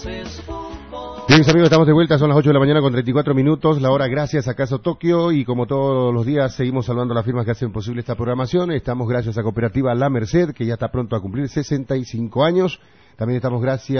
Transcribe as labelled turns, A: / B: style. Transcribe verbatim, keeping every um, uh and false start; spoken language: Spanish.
A: Bien, mis amigos, estamos de vuelta, son las ocho de la mañana con treinta y cuatro minutos, la hora gracias a Caso Tokio, y como todos los días seguimos saludando a las firmas que hacen posible esta programación. Estamos gracias a Cooperativa La Merced, que ya está pronto a cumplir sesenta y cinco años. También estamos gracias